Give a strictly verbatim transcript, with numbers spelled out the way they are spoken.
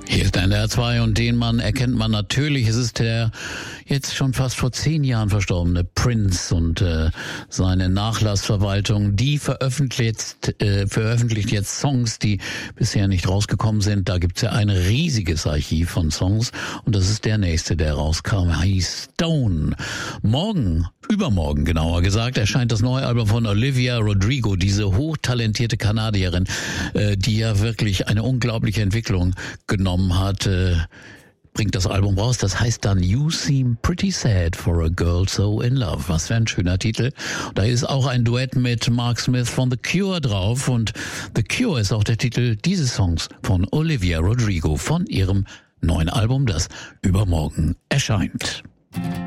Hier ist N D R zwei und den Mann erkennt man natürlich. Es ist der jetzt schon fast vor zehn Jahren verstorbene Prince und äh, seine Nachlassverwaltung. Die veröffentlicht, äh, veröffentlicht jetzt Songs, die bisher nicht rausgekommen sind. Da gibt's ja ein riesiges Archiv von Songs und das ist der nächste, der rauskam. Heißt Stone. Morgen, übermorgen genauer gesagt, erscheint das neue Album von Olivia Rodrigo, diese hochtalentierte Kanadierin, äh, die ja wirklich eine unglaubliche Entwicklung genommen hat, äh, bringt das Album raus. Das heißt dann You Seem Pretty Sad for a Girl So in Love. Was für ein schöner Titel. Da ist auch ein Duett mit Mark Smith von The Cure drauf und The Cure ist auch der Titel dieses Songs von Olivia Rodrigo von ihrem neuen Album, das übermorgen erscheint.